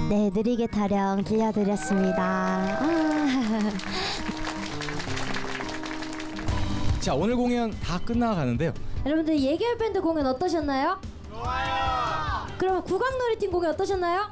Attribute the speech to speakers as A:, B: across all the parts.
A: 네, 느리게 타령 들려드렸습니다.
B: 자, 오늘 공연 다 끝나가는데요.
A: 여러분들 예결 밴드 공연 어떠셨나요? 좋아요. 그럼 국악놀이팀 공연 어떠셨나요?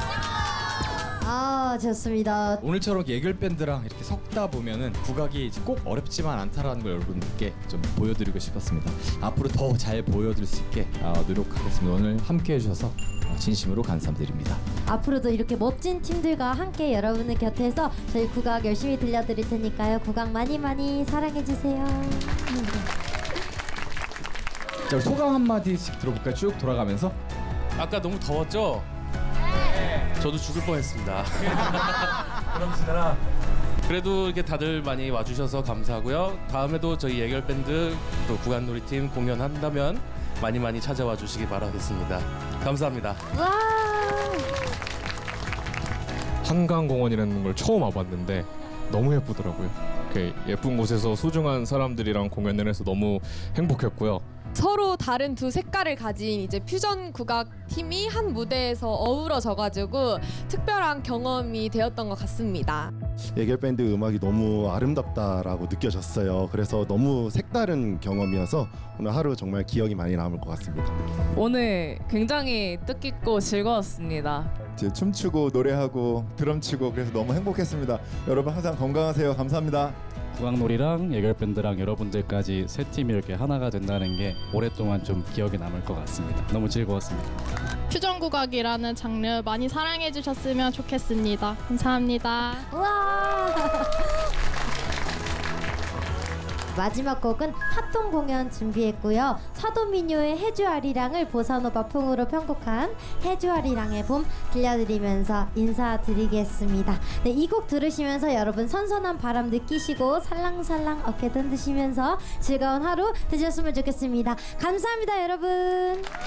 A: 아, 좋습니다.
B: 오늘처럼 예결 밴드랑 이렇게 섞다 보면은 국악이 이제 꼭 어렵지만 않다라는 걸 여러분들께 좀 보여드리고 싶었습니다. 앞으로 더 잘 보여드릴 수 있게 노력하겠습니다. 오늘 함께 해주셔서 진심으로 감사드립니다.
A: 앞으로도 이렇게 멋진 팀들과 함께 여러분의 곁에서 저희 국악 열심히 들려드릴 테니까요. 국악 많이 많이 사랑해주세요.
B: 자, 소감 한마디씩 들어볼까요? 쭉 돌아가면서.
C: 아까 너무 더웠죠? 네. 저도 죽을 뻔했습니다. 그럼 지나라. 그래도 이렇게 다들 많이 와주셔서 감사하고요. 다음에도 저희 예결 밴드 또 국악놀이팀 공연한다면 많이 많이 찾아와 주시기 바라겠습니다. 감사합니다.
A: 와.
D: 한강공원이라는 걸 처음 와봤는데 너무 예쁘더라고요. 이렇게 예쁜 곳에서 소중한 사람들이랑 공연을 해서 너무 행복했고요.
E: 서로 다른 두 색깔을 가진 이제 퓨전 국악 팀이 한 무대에서 어우러져가지고 특별한 경험이 되었던 것 같습니다.
F: 예결 밴드 음악이 너무 아름답다라고 느껴졌어요. 그래서 너무 색다른 경험이어서 오늘 하루 정말 기억이 많이 남을 것 같습니다.
G: 오늘 굉장히 뜻깊고 즐거웠습니다.
H: 이제 춤추고 노래하고 드럼 치고 그래서 너무 행복했습니다. 여러분 항상 건강하세요. 감사합니다.
I: 국악놀이랑 예결밴드랑 여러분들까지 세 팀이 이렇게 하나가 된다는 게 오랫동안 좀 기억에 남을 것 같습니다. 너무 즐거웠습니다.
J: 퓨전 국악이라는 장르 많이 사랑해 주셨으면 좋겠습니다. 감사합니다.
A: 와. 마지막 곡은 합동 공연 준비했고요. 사도민요의 해주아리랑을 보사노바 풍으로 편곡한 해주아리랑의 봄 들려드리면서 인사드리겠습니다. 네, 이 곡 들으시면서 여러분 선선한 바람 느끼시고 살랑살랑 어깨 흔드시면서 즐거운 하루 되셨으면 좋겠습니다. 감사합니다, 여러분.